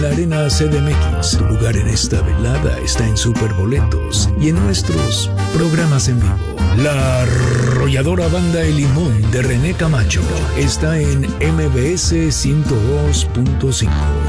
La Arena CDMX, tu lugar en esta velada está en Superboletos y en nuestros programas en vivo. La arrolladora banda El Limón de René Camacho está en MBS 102.5.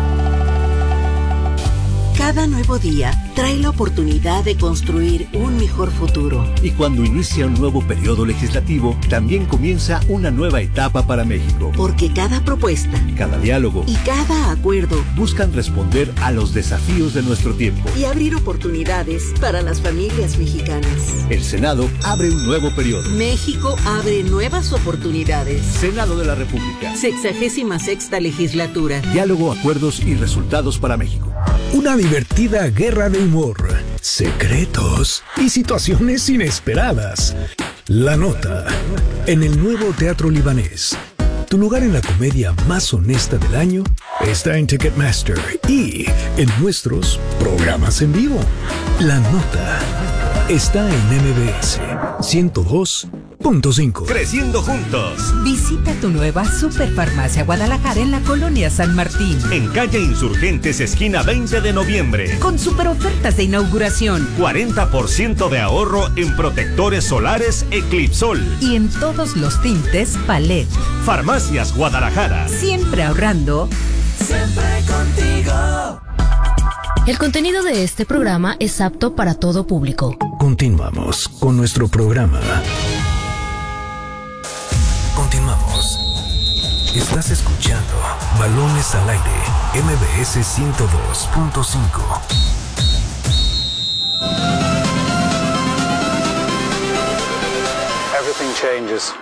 Cada nuevo día trae la oportunidad de construir un mejor futuro. Y cuando inicia un nuevo periodo legislativo, también comienza una nueva etapa para México. Porque cada propuesta, cada diálogo y cada acuerdo buscan responder a los desafíos de nuestro tiempo y abrir oportunidades para las familias mexicanas. El Senado abre un nuevo periodo. México abre nuevas oportunidades. Senado de la República. 66ª legislatura. Diálogo, acuerdos y resultados para México. Una divertida guerra de humor, secretos y situaciones inesperadas. La Nota, en el nuevo Teatro Libanés. Tu lugar en la comedia más honesta del año está en Ticketmaster y en nuestros programas en vivo. La Nota está en MBS 102.5. Creciendo juntos. Visita tu nueva Superfarmacia Guadalajara en la colonia San Martín. En calle Insurgentes, esquina 20 de noviembre. Con super ofertas de inauguración. 40% de ahorro en protectores solares Eclipsol. Y en todos los tintes Palet. Farmacias Guadalajara. Siempre ahorrando. Siempre contigo. El contenido de este programa es apto para todo público. Continuamos con nuestro programa. Continuamos. Estás escuchando Balones al Aire, MBS 102.5. Everything changes.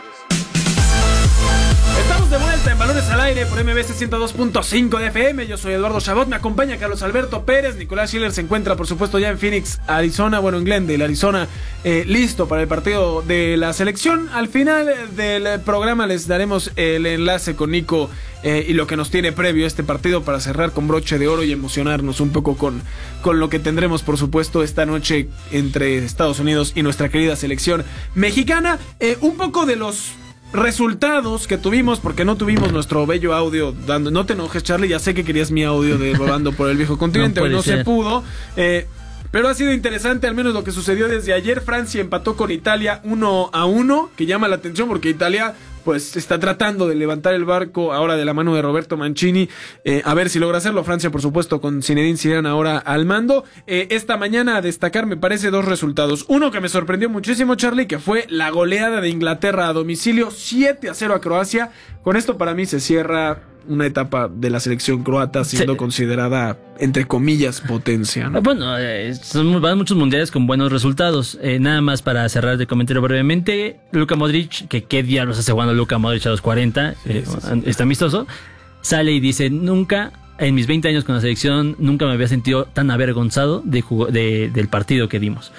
Estamos de vuelta en Balones al Aire por MBS 102.5 de FM. Yo soy Eduardo Chabot, me acompaña Carlos Alberto Pérez. Nicolás Schiller se encuentra, por supuesto, ya en Phoenix, Arizona. Bueno, en Glendale, Arizona, listo para el partido de la selección. Al final del programa les daremos el enlace con Nico y lo que nos tiene previo este partido para cerrar con broche de oro y emocionarnos un poco con lo que tendremos, por supuesto, esta noche entre Estados Unidos y nuestra querida selección mexicana. Un poco de los resultados que tuvimos, porque no tuvimos nuestro bello audio dando. No te enojes, Charlie, ya sé que querías mi audio de Rodando por el Viejo Continente, no se pudo, pero ha sido interesante al menos lo que sucedió desde ayer. Francia empató con Italia 1-1, que llama la atención porque Italia pues está tratando de levantar el barco ahora de la mano de Roberto Mancini, a ver si logra hacerlo. Francia, por supuesto, con Zinedine Zidane ahora al mando. Esta mañana a destacar, me parece, dos resultados. Uno que me sorprendió muchísimo, Charlie, que fue la goleada de Inglaterra a domicilio, 7-0 a Croacia. Con esto para mí se cierra una etapa de la selección croata siendo considerada, entre comillas, potencia, ¿no? Bueno, van muchos mundiales con buenos resultados. Nada más para cerrar de comentario brevemente, Luka Modric, que qué diablos hace jugando Luka Modric a los 40, está amistoso, sale y dice: nunca, en mis 20 años con la selección, nunca me había sentido tan avergonzado del partido que dimos.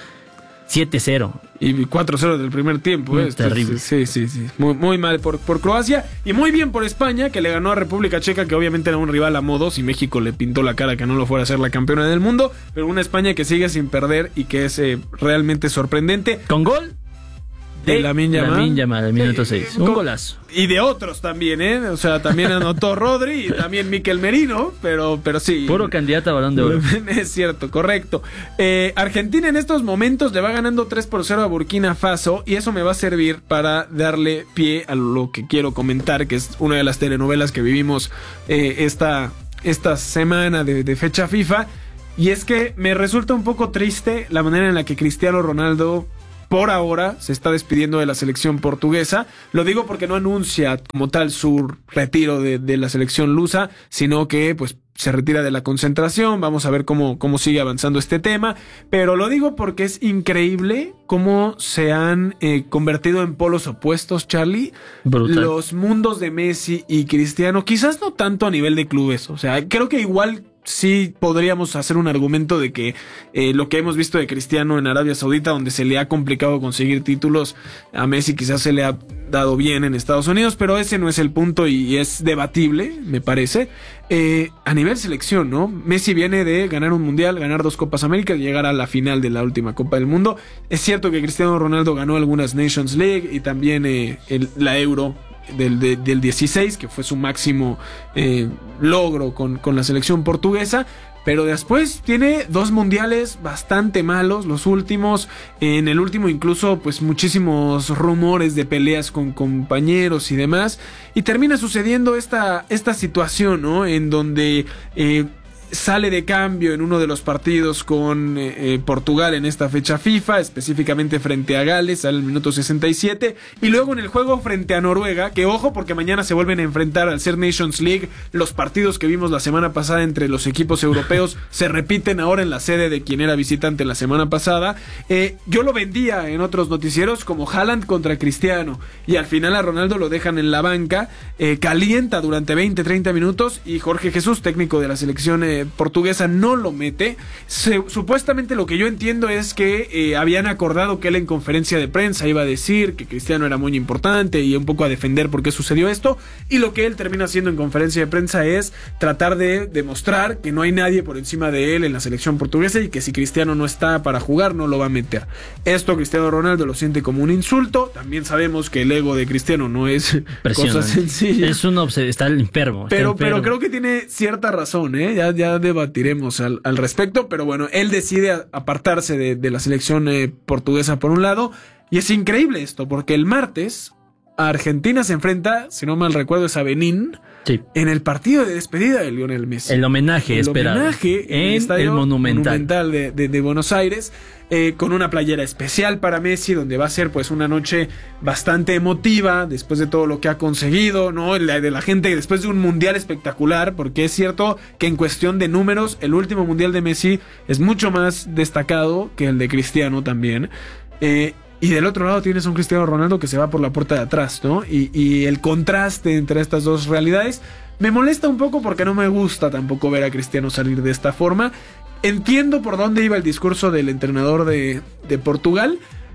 7-0. Y 4-0 del primer tiempo. Terrible. Sí. Muy, muy mal por Croacia. Y muy bien por España, que le ganó a República Checa, que obviamente era un rival a modos. Y México le pintó la cara que no lo fuera a ser la campeona del mundo. Pero una España que sigue sin perder y que es realmente sorprendente. Con gol de Lamine Yamal al minuto 6. Un golazo. Y de otros también, O sea, también anotó Rodri y también Mikel Merino, pero sí. Puro candidato a Balón de Oro. Es cierto, correcto. Argentina en estos momentos le va ganando 3-0 a Burkina Faso, y eso me va a servir para darle pie a lo que quiero comentar, que es una de las telenovelas que vivimos esta semana de fecha FIFA. Y es que me resulta un poco triste la manera en la que Cristiano Ronaldo por ahora se está despidiendo de la selección portuguesa. Lo digo porque no anuncia como tal su retiro de la selección lusa, sino que pues se retira de la concentración. Vamos a ver cómo sigue avanzando este tema, pero lo digo porque es increíble cómo se han convertido en polos opuestos, Charlie. Brutal. Los mundos de Messi y Cristiano, quizás no tanto a nivel de clubes, o sea, creo que igual sí podríamos hacer un argumento de que lo que hemos visto de Cristiano en Arabia Saudita, donde se le ha complicado conseguir títulos, a Messi quizás se le ha dado bien en Estados Unidos, pero ese no es el punto y es debatible, me parece. a nivel selección, ¿no? Messi viene de ganar un mundial, ganar 2 Copas América y llegar a la final de la última Copa del Mundo. Es cierto que Cristiano Ronaldo ganó algunas Nations League y también la Euro del 16, que fue su máximo logro con la selección portuguesa. Pero después tiene 2 mundiales bastante malos, los últimos. En el último incluso pues muchísimos rumores de peleas con compañeros y demás. Y termina sucediendo esta situación, ¿no? En donde sale de cambio en uno de los partidos con Portugal en esta fecha FIFA, específicamente frente a Gales al minuto 67, y luego en el juego frente a Noruega, que ojo porque mañana se vuelven a enfrentar al ser Nations League. Los partidos que vimos la semana pasada entre los equipos europeos se repiten ahora en la sede de quien era visitante la semana pasada. Yo lo vendía en otros noticieros como Haaland contra Cristiano, y al final a Ronaldo lo dejan en la banca, calienta durante 20-30 minutos y Jorge Jesús, técnico de la selección portuguesa, no lo mete. Supuestamente lo que yo entiendo es que habían acordado que él en conferencia de prensa iba a decir que Cristiano era muy importante y un poco a defender por qué sucedió esto, y lo que él termina haciendo en conferencia de prensa es tratar de demostrar que no hay nadie por encima de él en la selección portuguesa y que si Cristiano no está para jugar no lo va a meter. Esto Cristiano Ronaldo lo siente como un insulto. También sabemos que el ego de Cristiano no es cosa sencilla. Es un está enfermo. Pero creo que tiene cierta razón, ya debatiremos al respecto, pero bueno, él decide apartarse de la selección portuguesa por un lado, y es increíble esto, porque el martes a Argentina se enfrenta, si no mal recuerdo, es a Benín, sí, en el partido de despedida de Lionel Messi. El homenaje esperado. En el Estadio Monumental de Buenos Aires, con una playera especial para Messi, donde va a ser pues una noche bastante emotiva después de todo lo que ha conseguido, ¿no? De la gente después de un mundial espectacular, porque es cierto que en cuestión de números el último mundial de Messi es mucho más destacado que el de Cristiano también. Y del otro lado tienes a un Cristiano Ronaldo que se va por la puerta de atrás, ¿no? Y el contraste entre estas dos realidades me molesta un poco porque no me gusta tampoco ver a Cristiano salir de esta forma. Entiendo por dónde iba el discurso del entrenador de Portugal.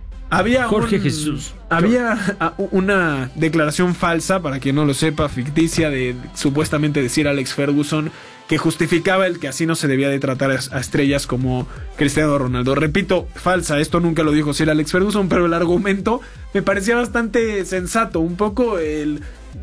Jorge Jesús. Había una declaración falsa, para quien no lo sepa, ficticia, de supuestamente decir Alex Ferguson, que justificaba el que así no se debía de tratar a estrellas como Cristiano Ronaldo. Repito, falsa, esto nunca lo dijo Sir Alex Ferguson, pero el argumento me parecía bastante sensato. Un poco el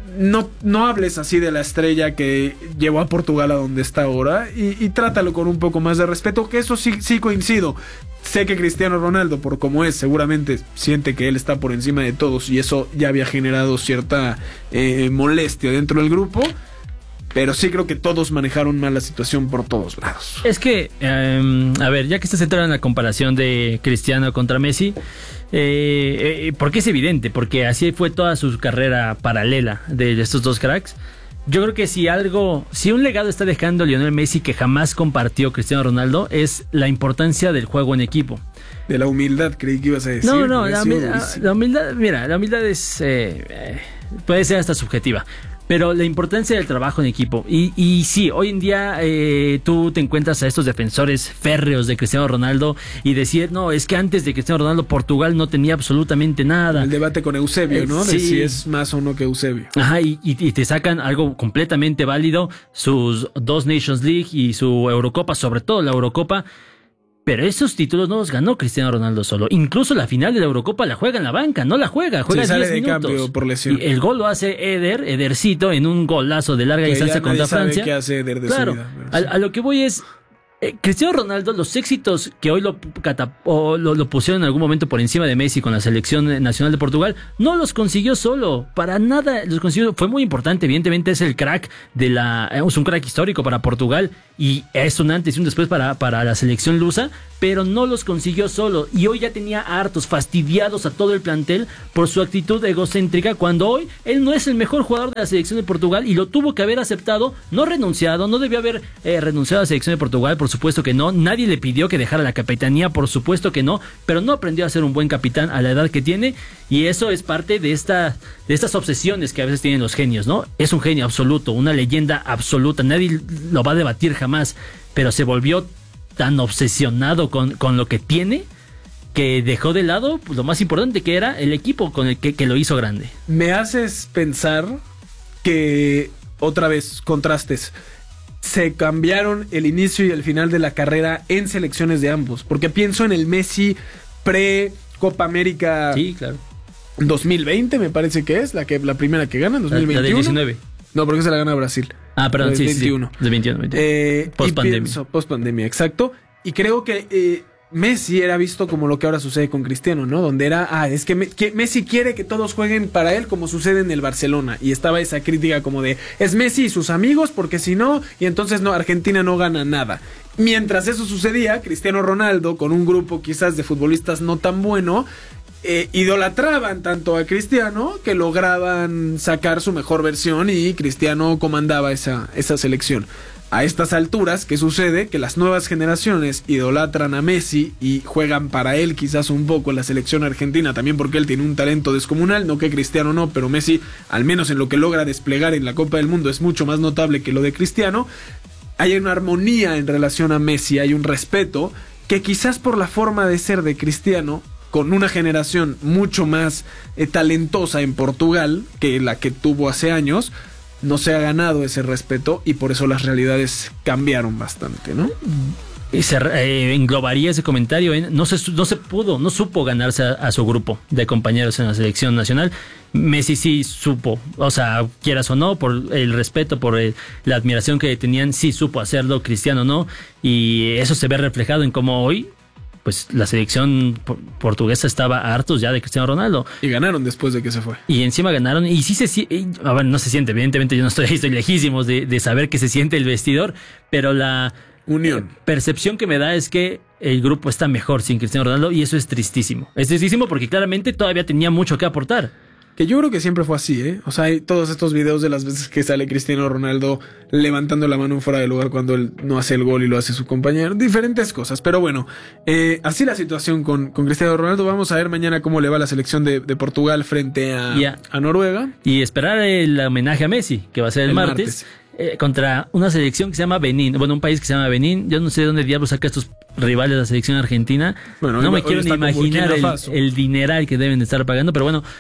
no hables así de la estrella que llevó a Portugal a donde está ahora, y trátalo con un poco más de respeto, que eso sí coincido. Sé que Cristiano Ronaldo, por como es, seguramente siente que él está por encima de todos, y eso ya había generado cierta molestia dentro del grupo. Pero sí creo que todos manejaron mal la situación por todos lados. Es que, a ver, ya que estás entrando en la comparación de Cristiano contra Messi, porque es evidente, porque así fue toda su carrera paralela de estos dos cracks. Yo creo que si un legado está dejando Lionel Messi que jamás compartió Cristiano Ronaldo, es la importancia del juego en equipo. De la humildad, creí que ibas a decir. No, la humildad, mira, la humildad es puede ser hasta subjetiva. Pero la importancia del trabajo en equipo. Y sí, hoy en día tú te encuentras a estos defensores férreos de Cristiano Ronaldo y decir, no, es que antes de Cristiano Ronaldo Portugal no tenía absolutamente nada. El debate con Eusebio, ¿no? Sí. De si es más o no que Eusebio. Ajá, y te sacan algo completamente válido, sus 2 Nations League y su Eurocopa, sobre todo la Eurocopa. Pero esos títulos no los ganó Cristiano Ronaldo solo. Incluso la final de la Eurocopa la juega en la banca, no la juega 10 sale de minutos. Cambio por lesión. Y el gol lo hace Edercito en un golazo de larga distancia contra Francia. ¿Qué hace Eder de claro, su vida? A lo que voy es, Cristiano Ronaldo, los éxitos que hoy lo pusieron en algún momento por encima de Messi con la selección nacional de Portugal, no los consiguió solo, para nada los consiguió. Fue muy importante, evidentemente es el crack es un crack histórico para Portugal y es un antes y un después para la selección lusa, pero no los consiguió solo, y hoy ya tenía hartos, fastidiados a todo el plantel por su actitud egocéntrica, cuando hoy él no es el mejor jugador de la selección de Portugal y lo tuvo que haber aceptado, no renunciado, no debió haber renunciado a la selección de Portugal, por supuesto que no, nadie le pidió que dejara la capitanía, por supuesto que no, pero no aprendió a ser un buen capitán a la edad que tiene, y eso es parte de estas obsesiones que a veces tienen los genios, ¿no? Es un genio absoluto, una leyenda absoluta, nadie lo va a debatir jamás, pero se volvió tan obsesionado con lo que tiene que dejó de lado lo más importante, que era el equipo con el que lo hizo grande. Me haces pensar que, otra vez, contrastes. se cambiaron el inicio y el final de la carrera en selecciones de ambos. Porque pienso en el Messi pre-Copa América. Sí, claro. 2020 me parece que es la primera que gana, 2021. La de 19. No, porque se la gana Brasil. Ah, perdón, sí, 21. Sí, de 21. Post-pandemia. Post-pandemia, exacto. Y creo que Messi era visto como lo que ahora sucede con Cristiano, ¿no? Donde era, es que Messi quiere que todos jueguen para él como sucede en el Barcelona. Y estaba esa crítica como de, es Messi y sus amigos, porque si no, y entonces no, Argentina no gana nada. Mientras eso sucedía, Cristiano Ronaldo, con un grupo quizás de futbolistas no tan bueno, idolatraban tanto a Cristiano que lograban sacar su mejor versión y Cristiano comandaba esa selección. A estas alturas, ¿qué sucede? Que las nuevas generaciones idolatran a Messi y juegan para él quizás un poco en la selección argentina, también porque él tiene un talento descomunal, no que Cristiano no, pero Messi, al menos en lo que logra desplegar en la Copa del Mundo, es mucho más notable que lo de Cristiano. Hay una armonía en relación a Messi, hay un respeto que quizás por la forma de ser de Cristiano, con una generación mucho más talentosa en Portugal que la que tuvo hace años, no se ha ganado ese respeto y por eso las realidades cambiaron bastante, ¿no? Y se englobaría ese comentario en no supo ganarse a su grupo de compañeros en la selección nacional. Messi sí supo, o sea, quieras o no, por el respeto, por la admiración que tenían, sí supo hacerlo, Cristiano no, y eso se ve reflejado en cómo hoy pues la selección portuguesa estaba hartos ya de Cristiano Ronaldo. Y ganaron después de que se fue. Y encima ganaron, y sí no se siente, evidentemente yo no estoy lejísimos de saber que se siente el vestidor, pero la unión, percepción que me da es que el grupo está mejor sin Cristiano Ronaldo y eso es tristísimo. Es tristísimo porque claramente todavía tenía mucho que aportar. Que yo creo que siempre fue así, ¿eh? O sea, hay todos estos videos de las veces que sale Cristiano Ronaldo levantando la mano fuera de lugar cuando él no hace el gol y lo hace su compañero. Diferentes cosas, pero bueno, así la situación con Cristiano Ronaldo. Vamos a ver mañana cómo le va la selección de Portugal frente a Noruega. Y esperar el homenaje a Messi, que va a ser el martes. Contra una selección que se llama Benín. Bueno, un país que se llama Benín. Yo no sé de dónde diablos saca estos rivales de la selección argentina. Bueno, no me quiero ni imaginar el dineral que deben de estar pagando, pero bueno,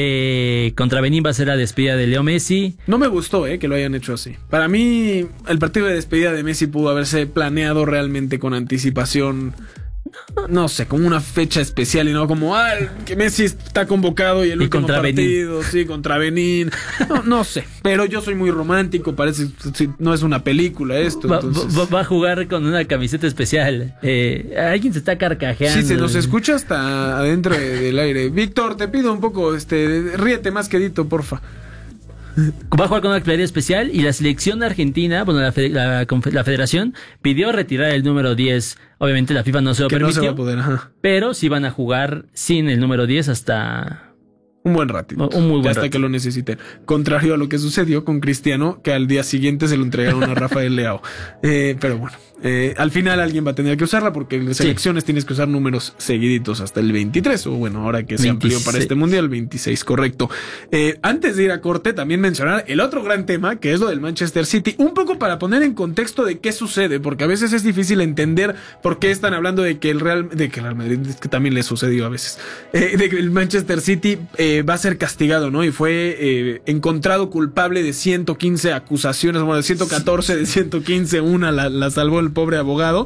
contra Benín va a ser la despedida de Leo Messi. No me gustó que lo hayan hecho así. Para mí, el partido de despedida de Messi pudo haberse planeado realmente con anticipación. No sé, como una fecha especial y no como que Messi está convocado y el último partido, Benín. Sí, contra Benín. No sé, pero yo soy muy romántico, parece no es una película esto. Va a jugar con una camiseta especial. Alguien se está carcajeando. Sí, se nos escucha hasta adentro del aire. Víctor, te pido un poco, ríete más quedito, porfa. Va a jugar con una claridad especial y la selección argentina, bueno, la federación pidió retirar el número 10. Obviamente la FIFA no se lo permitió, no se va a poder, pero sí van a jugar sin el número 10 hasta un buen ratito. Un muy buen hasta rato. Que lo necesiten. Contrario a lo que sucedió con Cristiano, que al día siguiente se lo entregaron a Rafael Leao. Pero bueno, al final alguien va a tener que usarla porque en las selecciones tienes que usar números seguiditos hasta el 23. O bueno, ahora que 26. Se amplió para este mundial, 26, correcto. Antes de ir a corte, también mencionar el otro gran tema, que es lo del Manchester City. Un poco para poner en contexto de qué sucede, porque a veces es difícil entender por qué están hablando de que el Real Madrid, es que también le sucedió a veces, de que el Manchester City va a ser castigado, ¿no? Y fue encontrado culpable de 115 acusaciones, bueno, de 114 de 115, una la salvó el pobre abogado.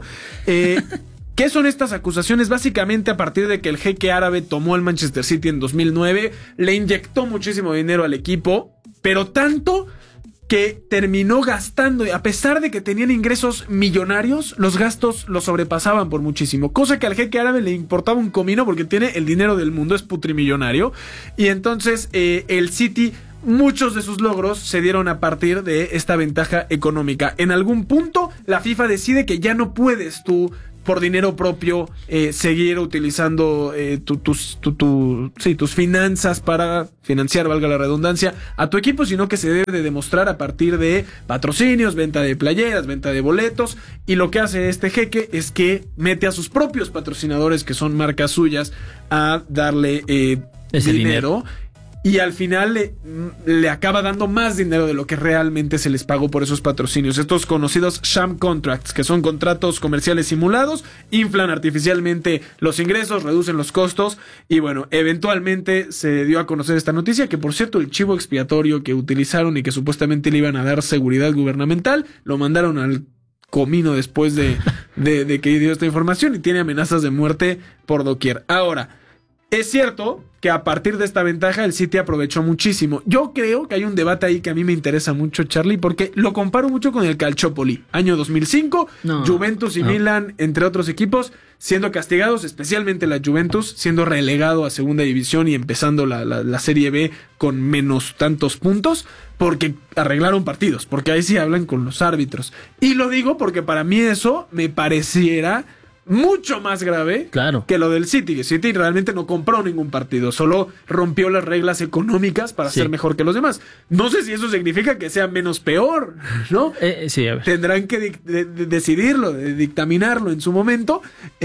¿Qué son estas acusaciones? Básicamente a partir de que el jeque árabe tomó el Manchester City en 2009, le inyectó muchísimo dinero al equipo, pero tanto que terminó gastando, a pesar de que tenían ingresos millonarios, los gastos los sobrepasaban por muchísimo, cosa que al jeque árabe le importaba un comino porque tiene el dinero del mundo, es putrimillonario, y entonces el City, muchos de sus logros se dieron a partir de esta ventaja económica. En algún punto la FIFA decide que ya no puedes tú por dinero propio seguir utilizando tus finanzas para financiar, valga la redundancia, a tu equipo, sino que se debe de demostrar a partir de patrocinios, venta de playeras, venta de boletos, y lo que hace este jeque es que mete a sus propios patrocinadores, que son marcas suyas, a darle ese dinero. y al final le acaba dando más dinero de lo que realmente se les pagó por esos patrocinios. Estos conocidos sham contracts, que son contratos comerciales simulados, inflan artificialmente los ingresos, reducen los costos, y bueno, eventualmente se dio a conocer esta noticia, que por cierto el chivo expiatorio que utilizaron y que supuestamente le iban a dar seguridad gubernamental, lo mandaron al comino después de que dio esta información, y tiene amenazas de muerte por doquier. Ahora, es cierto que a partir de esta ventaja el City aprovechó muchísimo. Yo creo que hay un debate ahí que a mí me interesa mucho, Charlie, porque lo comparo mucho con el Calciopoli. Año 2005, Juventus y Milan, entre otros equipos, siendo castigados, especialmente la Juventus, siendo relegado a segunda división y empezando la Serie B con menos tantos puntos, porque arreglaron partidos, porque ahí sí hablan con los árbitros. Y lo digo porque para mí eso me pareciera mucho más grave que lo del City. El City realmente no compró ningún partido, solo rompió las reglas económicas para ser mejor que los demás. No sé si eso significa que sea menos peor, ¿no? Sí, a ver. Tendrán que decidirlo, dictaminarlo en su momento.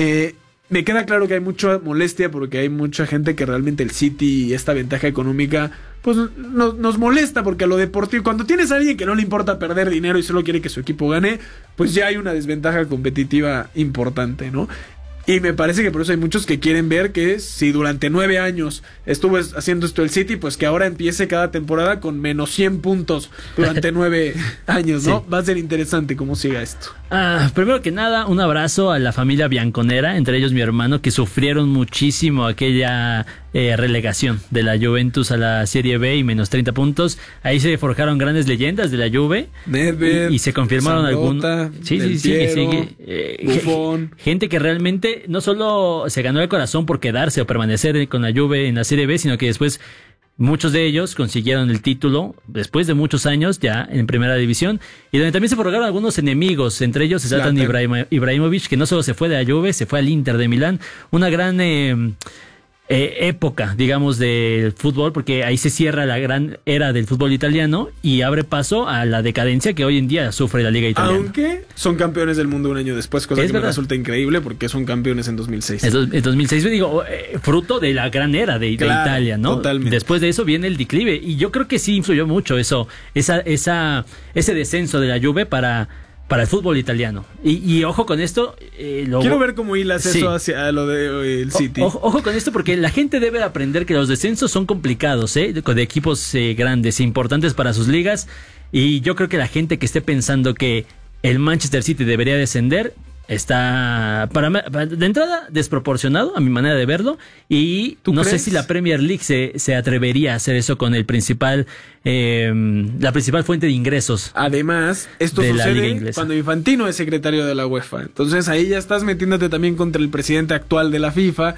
Me queda claro que hay mucha molestia porque hay mucha gente que realmente el City y esta ventaja económica pues nos molesta, porque a lo deportivo, cuando tienes a alguien que no le importa perder dinero y solo quiere que su equipo gane, pues ya hay una desventaja competitiva importante, ¿no? Y me parece que por eso hay muchos que quieren ver que si durante 9 años estuvo haciendo esto el City, pues que ahora empiece cada temporada con menos 100 puntos durante 9 años, ¿no? Sí. Va a ser interesante cómo siga esto. Primero que nada, un abrazo a la familia bianconera, entre ellos mi hermano, que sufrieron muchísimo aquella relegación de la Juventus a la Serie B y menos 30 puntos. Ahí se forjaron grandes leyendas de la Juve. Nedved, y se confirmaron algunos. Sí. Buffon. Gente que realmente no solo se ganó el corazón por quedarse o permanecer con la Juve en la Serie B, sino que después muchos de ellos consiguieron el título después de muchos años ya en primera división, y donde también se forjaron algunos enemigos, entre ellos Zlatan Ibrahimovic, que no solo se fue de la Juve, se fue al Inter de Milán. Una gran época, digamos, del fútbol, porque ahí se cierra la gran era del fútbol italiano y abre paso a la decadencia que hoy en día sufre la liga italiana. Aunque son campeones del mundo un año después, cosa que me resulta increíble porque son campeones en 2006. En 2006, digo, fruto de la gran era de Italia, ¿no? Totalmente. Después de eso viene el declive, y yo creo que sí influyó mucho eso, ese descenso de la Juve para el fútbol italiano. Y ojo con esto. Quiero ver cómo hilas eso hacia lo del City. Ojo con esto, porque la gente debe aprender que los descensos son complicados, de equipos grandes e importantes para sus ligas. Y yo creo que la gente que esté pensando que el Manchester City debería descender está de entrada desproporcionado a mi manera de verlo, y no sé si la Premier League se atrevería a hacer eso con la principal fuente de ingresos. Además, esto sucede cuando Infantino es secretario de la UEFA, entonces ahí ya estás metiéndote también contra el presidente actual de la FIFA.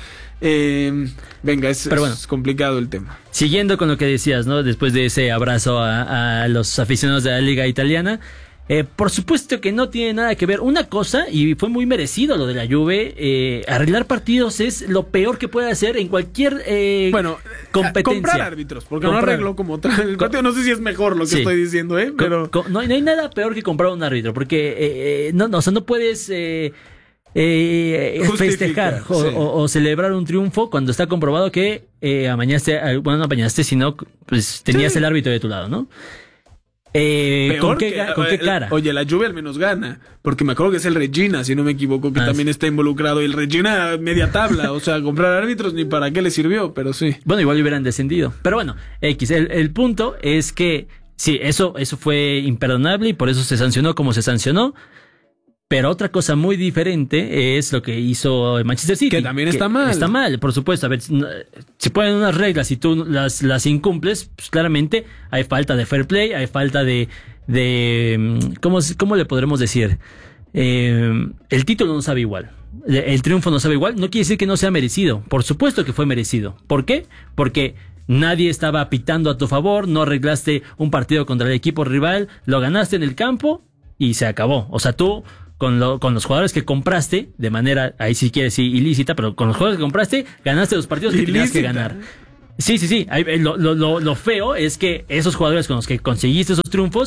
Es complicado el tema. Siguiendo con lo que decías, ¿no? Después de ese abrazo a los aficionados de la liga italiana, por supuesto que no tiene nada que ver una cosa, y fue muy merecido lo de la Juve. Arreglar partidos es lo peor que puede hacer en cualquier competencia. Comprar árbitros, porque no arregló como tal el partido. No sé si es mejor lo que estoy diciendo, pero no hay nada peor que comprar un árbitro, porque no puedes festejar o celebrar un triunfo cuando está comprobado que no amañaste, sino pues tenías el árbitro de tu lado, ¿no? ¿Con qué cara? Oye, la Juve al menos gana, porque me acuerdo que es el Regina, si no me equivoco, que también está involucrado, y el Regina media tabla, o sea, comprar árbitros ni para qué le sirvió, pero sí. Bueno, igual hubieran descendido, pero bueno, el punto es que sí, eso fue imperdonable y por eso se sancionó como se sancionó. Pero otra cosa muy diferente es lo que hizo el Manchester City. Que también está mal. Está mal, por supuesto. A ver, si ponen unas reglas y tú las incumples, pues claramente hay falta de fair play, hay falta de ¿cómo le podremos decir? El título no sabe igual. El triunfo no sabe igual. No quiere decir que no sea merecido. Por supuesto que fue merecido. ¿Por qué? Porque nadie estaba pitando a tu favor, no arreglaste un partido contra el equipo rival, lo ganaste en el campo y se acabó. O sea, tú con los jugadores que compraste, de manera, ahí sí quieres decir ilícita, pero con los jugadores que compraste, ganaste los partidos que tenías que ganar. Sí. Lo feo es que esos jugadores con los que conseguiste esos triunfos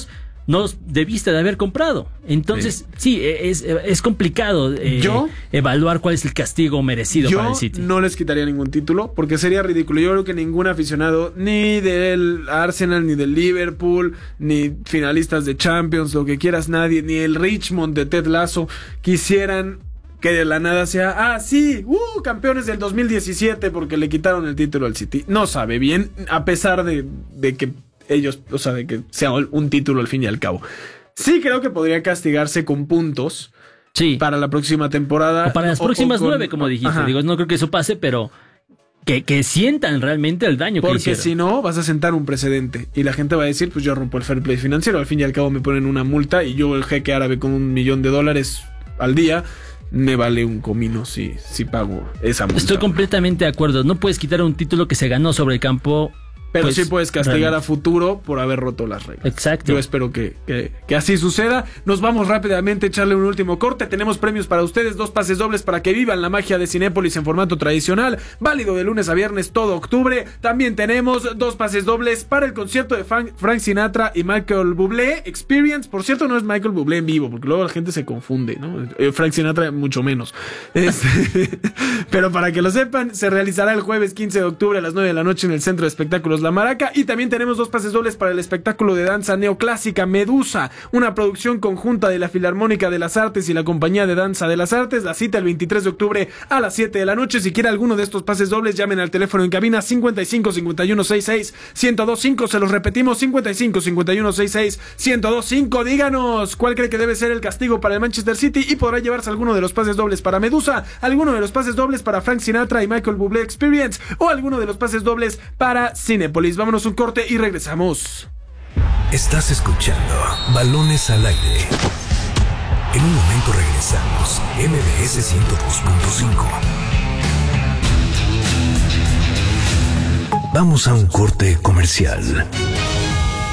no debiste de haber comprado. Entonces, sí, es complicado evaluar cuál es el castigo merecido para el City. Yo no les quitaría ningún título, porque sería ridículo. Yo creo que ningún aficionado, ni del Arsenal, ni del Liverpool, ni finalistas de Champions, lo que quieras, nadie, ni el Richmond de Ted Lasso, quisieran que de la nada sea, campeones del 2017 porque le quitaron el título al City. No sabe bien, a pesar de que ellos, o sea, de que sea un título al fin y al cabo. Sí creo que podría castigarse con puntos para la próxima temporada. O para las próximas 9, como dijiste. Ajá. Digo, no creo que eso pase, pero que sientan realmente el daño que hicieron. Porque si no, vas a sentar un precedente. Y la gente va a decir, pues yo rompo el fair play financiero. Al fin y al cabo me ponen una multa y yo, el jeque árabe con $1 millón al día, me vale un comino si pago esa multa. Estoy completamente de acuerdo. No puedes quitar un título que se ganó sobre el campo. Pero pues, sí puedes castigar realmente a futuro por haber roto las reglas. Exacto. Yo espero que así suceda. Nos vamos rápidamente a echarle un último corte. Tenemos premios para ustedes, 2 pases dobles para que vivan la magia de Cinépolis en formato tradicional, válido de lunes a viernes todo octubre. También tenemos 2 pases dobles para el concierto de Frank Sinatra y Michael Bublé Experience. Por cierto, no es Michael Bublé en vivo, porque luego la gente se confunde, ¿no? Frank Sinatra mucho menos. Pero para que lo sepan, se realizará el jueves 15 de octubre a las 9 de la noche en el Centro de Espectáculos La Maraca. Y también tenemos 2 pases dobles para el espectáculo de danza neoclásica Medusa, una producción conjunta de la Filarmónica de las Artes y la Compañía de Danza de las Artes. La cita el 23 de octubre a las 7 de la noche. Si quiere alguno de estos pases dobles, llamen al teléfono en cabina 55 51 66 1025. Se los repetimos, 55 51 66 1025. Díganos cuál cree que debe ser el castigo para el Manchester City y podrá llevarse alguno de los pases dobles para Medusa, alguno de los pases dobles para Frank Sinatra y Michael Bublé Experience o alguno de los pases dobles para Cinépolis. Vámonos un corte y regresamos. Estás escuchando Balones al Aire. En un momento regresamos. MBS 102.5. Vamos a un corte comercial.